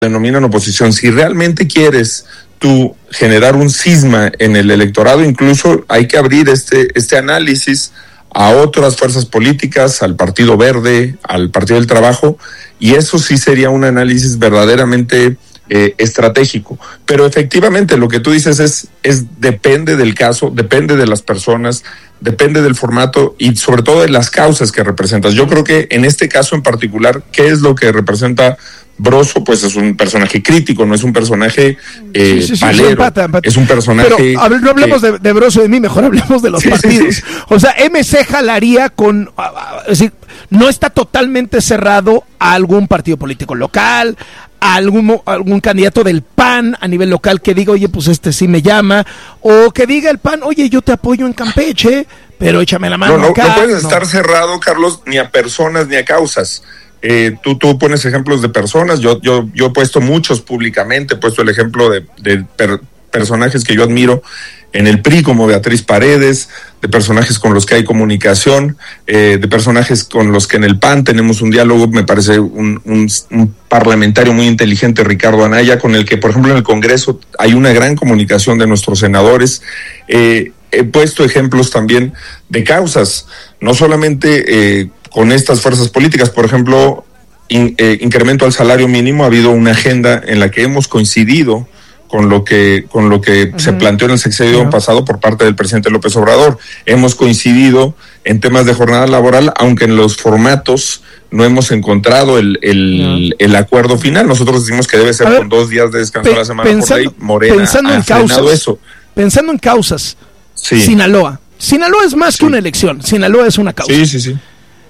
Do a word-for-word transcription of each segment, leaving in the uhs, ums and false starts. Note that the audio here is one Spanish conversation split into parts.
denominan oposición. Si realmente quieres tú generar un cisma en el electorado, incluso hay que abrir este, este análisis a otras fuerzas políticas, al Partido Verde, al Partido del Trabajo, y eso sí sería un análisis verdaderamente eh, estratégico. Pero efectivamente lo que tú dices es, es depende del caso, depende de las personas, depende del formato y sobre todo de las causas que representas. Yo creo que en este caso en particular, ¿qué es lo que representa Broso? Pues es un personaje crítico, no es un personaje eh, sí, sí, sí, palero, empata, empata. Es un personaje... Pero a ver, no hablemos que... de, de Broso y de mí, mejor hablemos de los sí, partidos. Sí, sí. O sea, M C jalaría con... Es decir, no está totalmente cerrado a algún partido político local, a algún, algún candidato del P A N a nivel local que diga, oye, pues este sí me llama, o que diga el P A N, oye, yo te apoyo en Campeche, pero échame la mano no, no, acá. No puedes no. estar cerrado, Carlos, ni a personas ni a causas. Eh, tú, tú pones ejemplos de personas, yo, yo, yo he puesto muchos públicamente, he puesto el ejemplo de, de per, personajes que yo admiro en el P R I, como Beatriz Paredes, de personajes con los que hay comunicación, eh, de personajes con los que en el P A N tenemos un diálogo. Me parece un, un, un parlamentario muy inteligente, Ricardo Anaya, con el que, por ejemplo, en el Congreso hay una gran comunicación de nuestros senadores. Eh, he puesto ejemplos también de causas, no solamente eh, con estas fuerzas políticas. Por ejemplo, in, eh, incremento al salario mínimo. Ha habido una agenda en la que hemos coincidido con lo que con lo que uh-huh. se planteó en el sexenio uh-huh. pasado por parte del presidente López Obrador. Hemos coincidido en temas de jornada laboral, aunque en los formatos no hemos encontrado el el, uh-huh. el acuerdo final. Nosotros decimos que debe ser ver, con dos días de descanso pe- a la semana pensando, por ley. Morena pensando ha en frenado causas, eso. Pensando en causas, sí. Sinaloa. Sinaloa es más sí. que una elección, Sinaloa es una causa. Sí, sí, sí.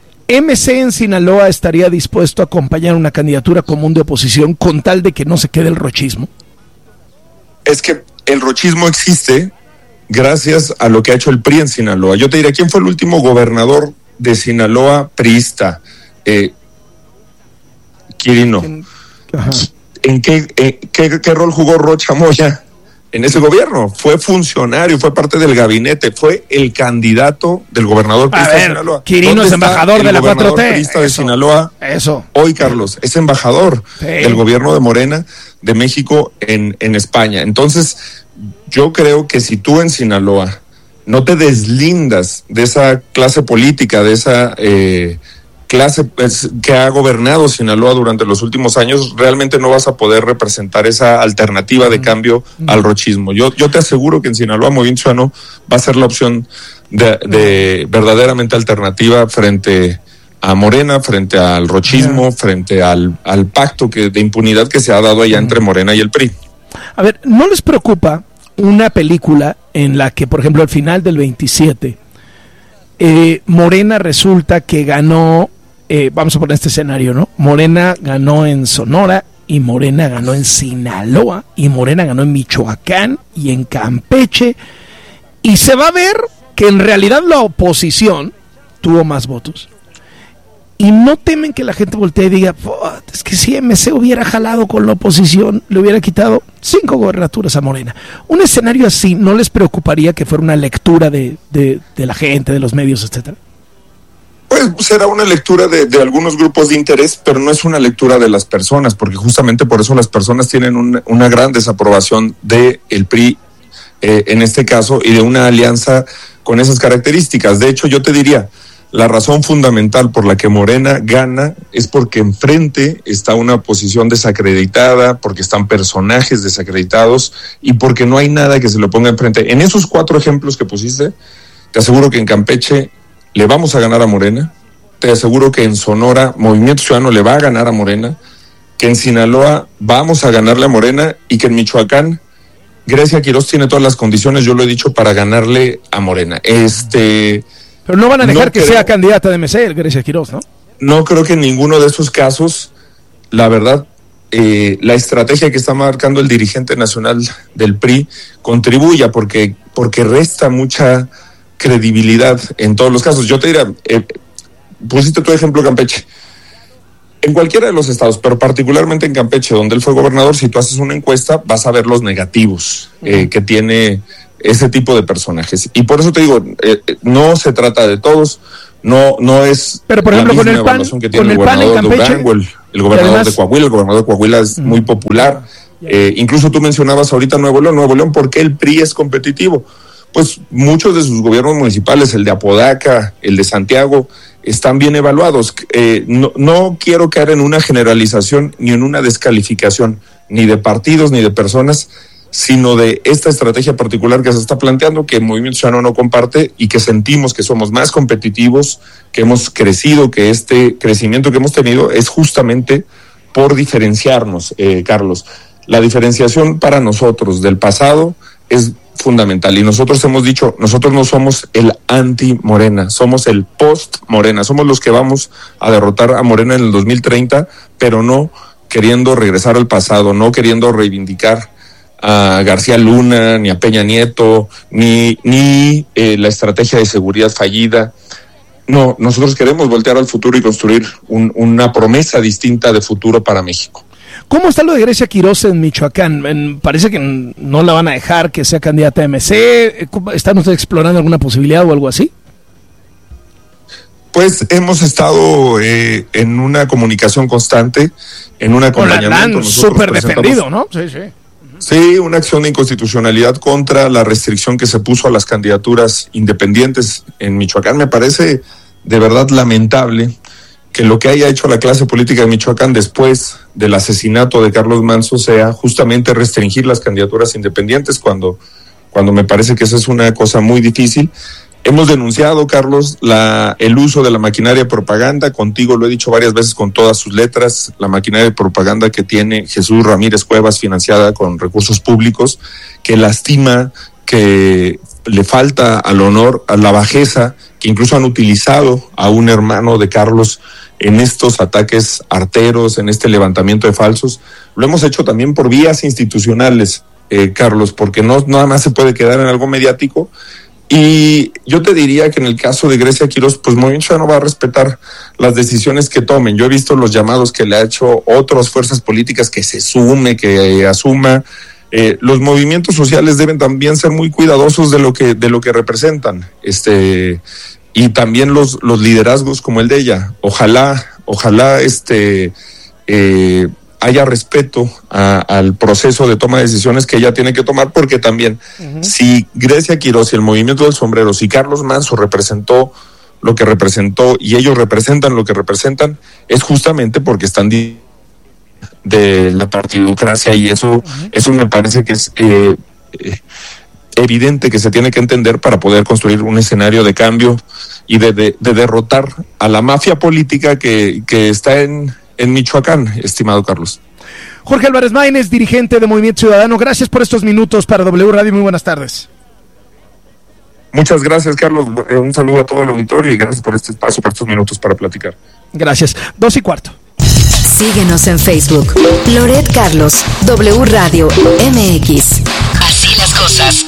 M C en Sinaloa estaría dispuesto a acompañar una candidatura común de oposición con tal de que no se quede el rochismo. Es que el rochismo existe gracias a lo que ha hecho el P R I en Sinaloa. Yo te diré, ¿quién fue el último gobernador de Sinaloa priista? Eh, Quirino. Ajá. ¿En qué, en qué, qué rol jugó Rocha Moya en ese gobierno? Fue funcionario, fue parte del gabinete, fue el candidato del gobernador priista de Sinaloa. Quirino es embajador de la cuatro T. Priista de Sinaloa. Eso. Hoy, Carlos, es embajador sí. del gobierno de Morena de México en, en España. Entonces, yo creo que si tú en Sinaloa no te deslindas de esa clase política, de esa eh, clase pues, que ha gobernado Sinaloa durante los últimos años, realmente no vas a poder representar esa alternativa de cambio mm. al rochismo. Yo, yo te aseguro que en Sinaloa Movimiento Ciudadano va a ser la opción de, de verdaderamente alternativa frente a Morena, frente al rochismo, yeah. frente al, al pacto que, de impunidad que se ha dado allá mm. entre Morena y el P R I. A ver, ¿no les preocupa una película en la que, por ejemplo, al final del veintisiete, eh, Morena resulta que ganó, eh, vamos a poner este escenario, ¿no? Morena ganó en Sonora y Morena ganó en Sinaloa y Morena ganó en Michoacán y en Campeche, y se va a ver que en realidad la oposición tuvo más votos? Y no temen que la gente voltee y diga, es que si M C hubiera jalado con la oposición, le hubiera quitado cinco gobernaturas a Morena. Un escenario así, ¿no les preocuparía que fuera una lectura de, de, de la gente, de los medios, etcétera? Pues será una lectura de, de algunos grupos de interés, pero no es una lectura de las personas, porque justamente por eso las personas tienen un, una gran desaprobación del P R I, eh, en este caso, y de una alianza con esas características. De hecho, yo te diría, la razón fundamental por la que Morena gana es porque enfrente está una oposición desacreditada, porque están personajes desacreditados y porque no hay nada que se le ponga enfrente. En esos cuatro ejemplos que pusiste, te aseguro que en Campeche le vamos a ganar a Morena, te aseguro que en Sonora Movimiento Ciudadano le va a ganar a Morena, que en Sinaloa vamos a ganarle a Morena y que en Michoacán Grecia Quiroz tiene todas las condiciones, yo lo he dicho, para ganarle a Morena. Este... Pero no van a dejar no que creo, sea candidata de M C, Grecia Quiroz, ¿no? No creo que en ninguno de esos casos, la verdad, eh, la estrategia que está marcando el dirigente nacional del P R I contribuya, porque, porque resta mucha credibilidad en todos los casos. Yo te diría, eh, pusiste tu ejemplo Campeche. En cualquiera de los estados, pero particularmente en Campeche, donde él fue gobernador, si tú haces una encuesta, vas a ver los negativos eh, que tiene ese tipo de personajes. Y por eso te digo, eh, no se trata de todos, no no es pero por ejemplo con el P A N, con el P A N en Campeche, Durango, el, el gobernador además, de Coahuila, el gobernador de Coahuila es uh-huh. muy popular. Eh, incluso tú mencionabas ahorita Nuevo León, Nuevo León, ¿por qué el P R I es competitivo? Pues muchos de sus gobiernos municipales, el de Apodaca, el de Santiago, están bien evaluados. Eh, no, no quiero caer en una generalización ni en una descalificación, ni de partidos ni de personas, sino de esta estrategia particular que se está planteando, que el Movimiento Ciudadano no comparte y que sentimos que somos más competitivos, que hemos crecido, que este crecimiento que hemos tenido es justamente por diferenciarnos, eh, Carlos. La diferenciación para nosotros del pasado es fundamental y nosotros hemos dicho, nosotros no somos el anti-Morena, somos el post-Morena, somos los que vamos a derrotar a Morena en el dos mil treinta, pero no queriendo regresar al pasado, no queriendo reivindicar a García Luna, ni a Peña Nieto, ni, ni eh, la estrategia de seguridad fallida. No, nosotros queremos voltear al futuro y construir un, una promesa distinta de futuro para México. ¿Cómo está lo de Grecia Quirós en Michoacán? En, parece que no la van a dejar que sea candidata a M C. ¿Están ustedes explorando alguna posibilidad o algo así? Pues hemos estado eh, en una comunicación constante, en un acompañamiento. La han súper defendido, ¿no? Sí, sí. Sí, una acción de inconstitucionalidad contra la restricción que se puso a las candidaturas independientes en Michoacán. Me parece de verdad lamentable que lo que haya hecho la clase política de Michoacán después del asesinato de Carlos Manzo sea justamente restringir las candidaturas independientes, cuando, cuando me parece que esa es una cosa muy difícil. Hemos denunciado, Carlos, la, el uso de la maquinaria de propaganda. Contigo lo he dicho varias veces con todas sus letras, la maquinaria de propaganda que tiene Jesús Ramírez Cuevas, financiada con recursos públicos, que lastima, que le falta al honor, a la bajeza, que incluso han utilizado a un hermano de Carlos en estos ataques arteros, en este levantamiento de falsos. Lo hemos hecho también por vías institucionales, eh, Carlos, porque no nada más se puede quedar en algo mediático. Y yo te diría que en el caso de Grecia Quirós, pues Movimiento Ciudadano va a respetar las decisiones que tomen. Yo he visto los llamados que le ha hecho otras fuerzas políticas, que se sume, que eh, asuma. Eh, los movimientos sociales deben también ser muy cuidadosos de lo que de lo que representan, este y también los los liderazgos como el de ella. Ojalá, ojalá este eh, haya respeto a, al proceso de toma de decisiones que ella tiene que tomar, porque también uh-huh. si Grecia Quirós y el Movimiento del Sombrero, si Carlos Manzo representó lo que representó y ellos representan lo que representan, es justamente porque están di- de la partidocracia, y eso uh-huh. eso me parece que es eh, eh, evidente que se tiene que entender para poder construir un escenario de cambio y de, de, de derrotar a la mafia política que, que está en, en Michoacán, estimado Carlos. Jorge Álvarez Maínez, dirigente de Movimiento Ciudadano, gracias por estos minutos para W Radio, muy buenas tardes. Muchas gracias, Carlos, un saludo a todo el auditorio y gracias por este espacio, por estos minutos para platicar. Gracias, dos y cuarto. Síguenos en Facebook, Loret Carlos, W Radio M X. Así las cosas.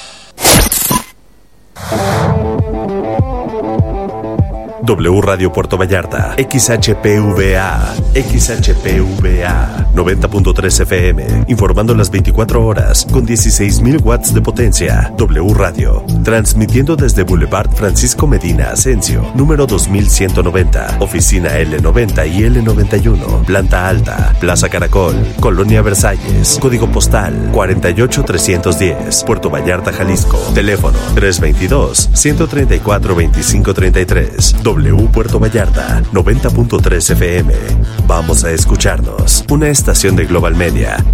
W Radio Puerto Vallarta, X H P V A, X H P V A, noventa punto tres F M, informando las veinticuatro horas, con dieciséis mil watts de potencia. W Radio, transmitiendo desde Boulevard Francisco Medina Asensio, número dos mil ciento noventa, oficina L noventa y L noventa y uno, planta alta, Plaza Caracol, Colonia Versalles, código postal cuarenta y ocho trescientos diez, Puerto Vallarta, Jalisco, teléfono tres veintidós, ciento treinta y cuatro, veinticinco treinta y tres. W Puerto Vallarta, noventa punto tres F M. Vamos a escucharnos. Una estación de Global Media.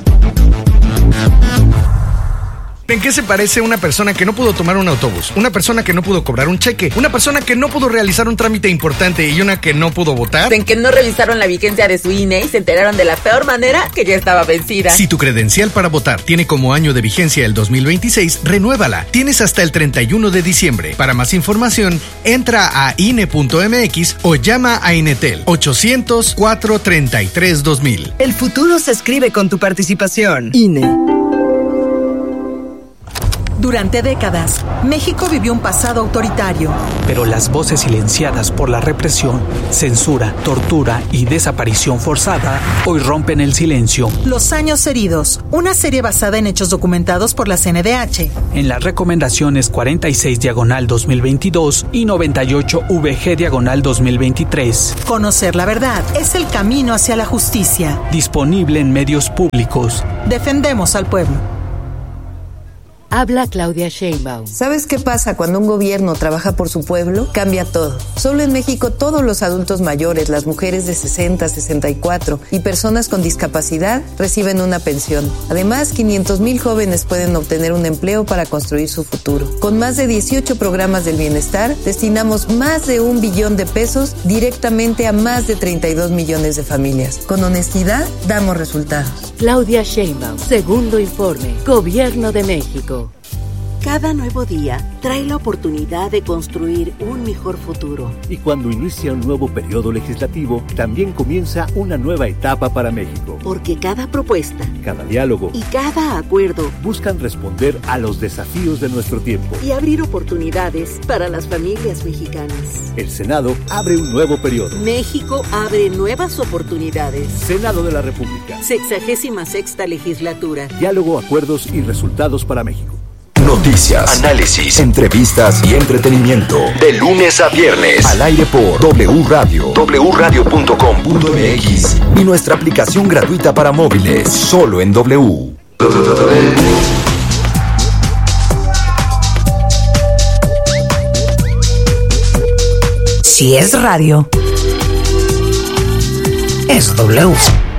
¿En qué se parece una persona que no pudo tomar un autobús? Una persona que no pudo cobrar un cheque, una persona que no pudo realizar un trámite importante y una que no pudo votar. En que no revisaron la vigencia de su I N E y se enteraron de la peor manera, que ya estaba vencida. Si tu credencial para votar tiene como año de vigencia el dos mil veintiséis, renuévala. Tienes hasta el treinta y uno de diciembre. Para más información, entra a I N E punto M X o llama a Inetel ochocientos, cuatrocientos treinta y tres, dos mil. El futuro se escribe con tu participación. I N E. Durante décadas, México vivió un pasado autoritario. Pero las voces silenciadas por la represión, censura, tortura y desaparición forzada hoy rompen el silencio. Los años heridos, una serie basada en hechos documentados por la C N D H. En las recomendaciones cuarenta y seis diagonal dos mil veintidós y noventa y ocho V G diagonal dos mil veintitrés. Conocer la verdad es el camino hacia la justicia. Disponible en medios públicos. Defendemos al pueblo. Habla Claudia Sheinbaum. ¿Sabes qué pasa cuando un gobierno trabaja por su pueblo? Cambia todo. Solo en México todos los adultos mayores, las mujeres de sesenta, sesenta y cuatro y personas con discapacidad reciben una pensión. Además, quinientos mil jóvenes pueden obtener un empleo para construir su futuro. Con más de dieciocho programas del bienestar, destinamos más de un billón de pesos directamente a más de treinta y dos millones de familias. Con honestidad, damos resultados. Claudia Sheinbaum, segundo informe, Gobierno de México. Cada nuevo día trae la oportunidad de construir un mejor futuro. Y cuando inicia un nuevo periodo legislativo, también comienza una nueva etapa para México. Porque cada propuesta, cada diálogo y cada acuerdo buscan responder a los desafíos de nuestro tiempo y abrir oportunidades para las familias mexicanas. El Senado abre un nuevo periodo. México abre nuevas oportunidades. Senado de la República. Sexagésima sexta legislatura. Diálogo, acuerdos y resultados para México. Noticias, análisis, entrevistas y entretenimiento. De lunes a viernes. Al aire por W Radio. W radio punto com punto m x. Y nuestra aplicación gratuita para móviles. Solo en W. Si es radio, es W.